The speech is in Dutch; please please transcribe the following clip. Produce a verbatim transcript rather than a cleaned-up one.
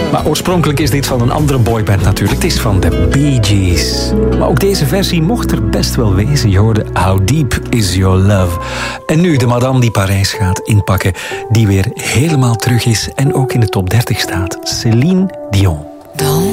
Maar oorspronkelijk is dit van een andere boyband natuurlijk. Het is van de Bee Gees. Maar ook deze versie mocht er best wel wezen. Je hoorde How Deep Is Your Love. En nu de madame die Parijs gaat inpakken. Die weer helemaal terug is en ook in de top dertig staat. Céline Dion.